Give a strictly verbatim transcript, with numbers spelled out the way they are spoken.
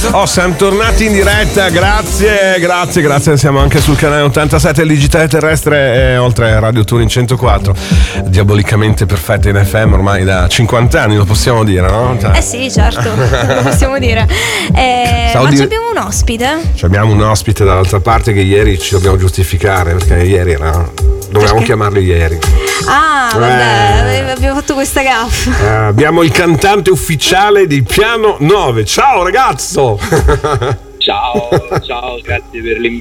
Oh, siamo tornati in diretta, grazie, grazie, grazie. Siamo anche sul canale ottantasette il digitale terrestre e oltre Radio Touring centoquattro, diabolicamente perfetta in F M ormai da cinquanta anni, lo possiamo dire, no? Eh sì, certo, lo possiamo dire. Eh, ma dire... abbiamo un ospite? Abbiamo un ospite dall'altra parte che ieri ci dobbiamo giustificare perché ieri era... dovevamo perché? chiamarlo ieri. Ah, vabbè, eh. abbiamo fatto questa gaffa. Eh, abbiamo il cantante ufficiale di Piano nove. Ciao ragazzo! Ciao, ciao, grazie per l'invito.